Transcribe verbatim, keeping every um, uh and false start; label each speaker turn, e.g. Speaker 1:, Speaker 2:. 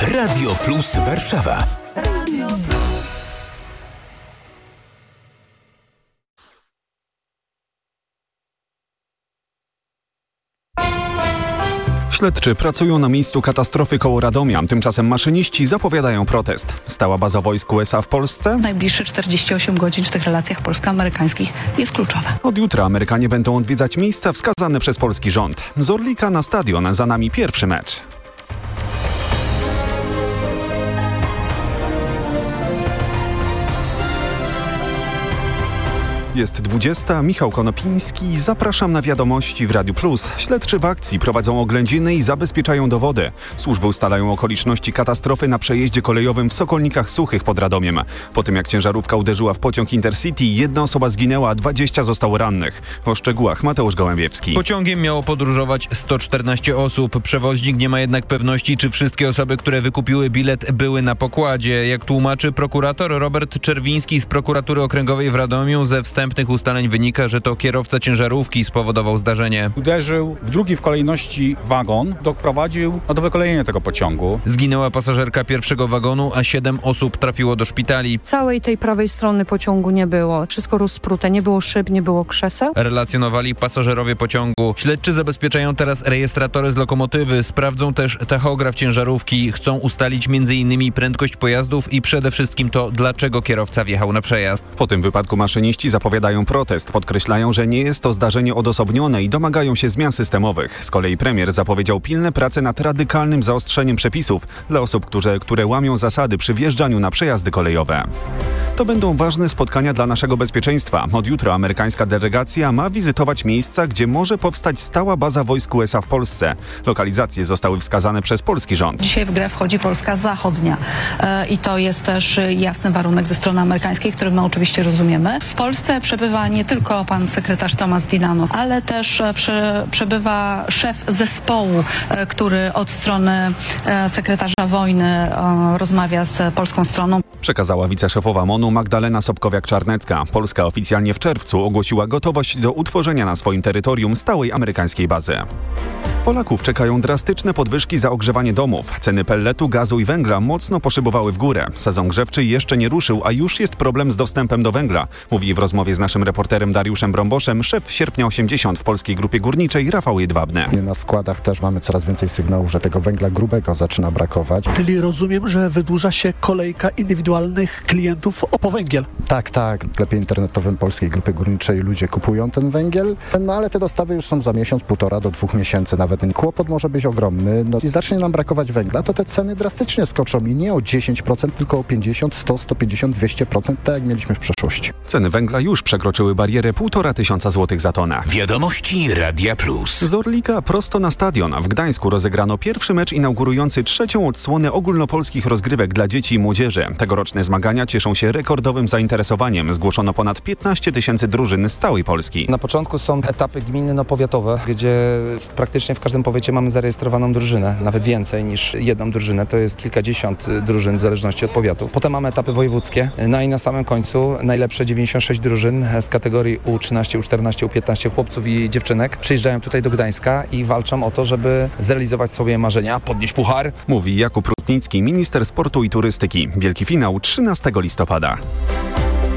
Speaker 1: Radio Plus Warszawa. Radio Plus.
Speaker 2: Śledczy pracują na miejscu katastrofy koło Radomia. Tymczasem maszyniści zapowiadają protest. Stała baza wojsk U S A w Polsce?
Speaker 3: Najbliższe czterdzieści osiem godzin w tych relacjach polsko-amerykańskich jest kluczowe.
Speaker 2: Od jutra Amerykanie będą odwiedzać miejsca wskazane przez polski rząd. Z Orlika na stadion, za nami pierwszy mecz. Jest dwudziesta, Michał Konopiński, zapraszam na wiadomości w Radiu Plus. Śledczy w akcji prowadzą oględziny i zabezpieczają dowody. Służby ustalają okoliczności katastrofy na przejeździe kolejowym w Sokolnikach Suchych pod Radomiem. Po tym jak ciężarówka uderzyła w pociąg Intercity, jedna osoba zginęła, a dwadzieścia zostało rannych. O szczegółach Mateusz Gołębiewski.
Speaker 4: Pociągiem miało podróżować sto czternaście osób. Przewoźnik nie ma jednak pewności, czy wszystkie osoby, które wykupiły bilet, były na pokładzie. Jak tłumaczy prokurator Robert Czerwiński z prokuratury okręgowej w Radomiu, ze wstępnych ustaleń wynika, że to kierowca ciężarówki spowodował zdarzenie.
Speaker 5: Uderzył w drugi w kolejności wagon, doprowadził do wykolejenia tego pociągu.
Speaker 4: Zginęła pasażerka pierwszego wagonu, a siedem osób trafiło do szpitali.
Speaker 6: Całej tej prawej strony pociągu nie było. Wszystko rozprute, nie było szyb, nie było krzeseł.
Speaker 4: Relacjonowali pasażerowie pociągu. Śledczy zabezpieczają teraz rejestratory z lokomotywy, sprawdzą też tachograf ciężarówki. Chcą ustalić między innymi prędkość pojazdów i przede wszystkim to, dlaczego kierowca wjechał na przejazd.
Speaker 2: Po tym wypadku maszyniści zapowiadają protest. Podkreślają, że nie jest to zdarzenie odosobnione i domagają się zmian systemowych. Z kolei premier zapowiedział pilne prace nad radykalnym zaostrzeniem przepisów dla osób, które, które łamią zasady przy wjeżdżaniu na przejazdy kolejowe. To będą ważne spotkania dla naszego bezpieczeństwa. Od jutra amerykańska delegacja ma wizytować miejsca, gdzie może powstać stała baza wojsk U S A w Polsce. Lokalizacje zostały wskazane przez polski rząd.
Speaker 3: Dzisiaj w grę wchodzi Polska Zachodnia e, i to jest też jasny warunek ze strony amerykańskiej, który my oczywiście rozumiemy. W Polsce przebywa nie tylko pan sekretarz Tomasz Dilano, ale też prze, przebywa szef zespołu, e, który od strony e, sekretarza wojny e, rozmawia z polską stroną.
Speaker 2: Przekazała wiceszefowa M O N-u Magdalena Sobkowiak-Czarnecka. Polska oficjalnie w czerwcu ogłosiła gotowość do utworzenia na swoim terytorium stałej amerykańskiej bazy. Polaków czekają drastyczne podwyżki za ogrzewanie domów. Ceny pelletu, gazu i węgla mocno poszybowały w górę. Sezon grzewczy jeszcze nie ruszył, a już jest problem z dostępem do węgla. Mówi w rozmowie z naszym reporterem Dariuszem Brąboszem szef Sierpnia osiemdziesiąt w Polskiej Grupie Górniczej Rafał Jedwabny.
Speaker 7: Na składach też mamy coraz więcej sygnałów, że tego węgla grubego zaczyna brakować.
Speaker 8: Czyli rozumiem, że wydłuża się kolejka indywidualnych klientów o po węgiel.
Speaker 7: Tak, tak. W sklepie internetowym Polskiej Grupy Górniczej ludzie kupują ten węgiel, no ale te dostawy już są za miesiąc, półtora do dwóch miesięcy nawet. Ten kłopot może być ogromny. No i zacznie nam brakować węgla, to te ceny drastycznie skoczą i nie o dziesięć procent, tylko o pięćdziesiąt, sto, sto pięćdziesiąt, dwieście procent, tak jak mieliśmy w przeszłości.
Speaker 2: Ceny węgla już przekroczyły barierę półtora tysiąca złotych za tonę.
Speaker 1: Wiadomości Radia Plus.
Speaker 2: Z Orlika prosto na stadion. W Gdańsku rozegrano pierwszy mecz inaugurujący trzecią odsłonę ogólnopolskich rozgrywek dla dzieci i młodzieży. Tegoroczne zmagania cieszą się rekordowym zainteresowaniem. Zgłoszono ponad piętnaście tysięcy drużyn z całej Polski.
Speaker 9: Na początku są etapy gminno-powiatowe, gdzie praktycznie w każdym W każdym powiecie mamy zarejestrowaną drużynę, nawet więcej niż jedną drużynę, to jest kilkadziesiąt drużyn w zależności od powiatów. Potem mamy etapy wojewódzkie, no i na samym końcu najlepsze dziewięćdziesiąt sześć drużyn z kategorii U trzynaście, U czternaście, U piętnaście chłopców i dziewczynek przyjeżdżają tutaj do Gdańska i walczą o to, żeby zrealizować sobie marzenia, podnieść puchar.
Speaker 2: Mówi Jakub Rutnicki, minister sportu i turystyki. Wielki finał trzynastego listopada.